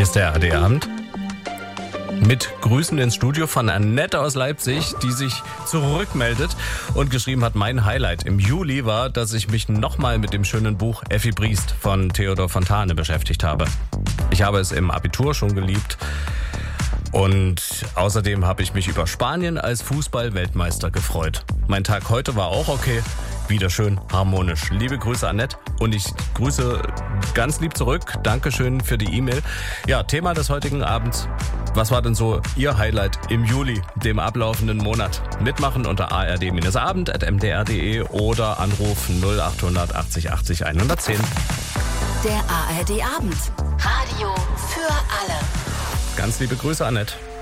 ist der ARD-Abend. Mit Grüßen ins Studio von Annette aus Leipzig, die sich zurückmeldet und geschrieben hat, mein Highlight im Juli war, dass ich mich nochmal mit dem schönen Buch Effi Briest von Theodor Fontane beschäftigt habe. Ich habe es im Abitur schon geliebt und außerdem habe ich mich über Spanien als Fußball-Weltmeister gefreut. Mein Tag heute war auch okay, wieder schön harmonisch. Liebe Grüße, Annette, und ich grüße ganz lieb zurück. Dankeschön für die E-Mail. Ja, Thema des heutigen Abends. Was war denn so Ihr Highlight im Juli, dem ablaufenden Monat? Mitmachen unter ard-abend@mdr.de oder Anruf 0800 80 80 110. Der ARD-Abend. Radio für alle. Ganz liebe Grüße, Annette.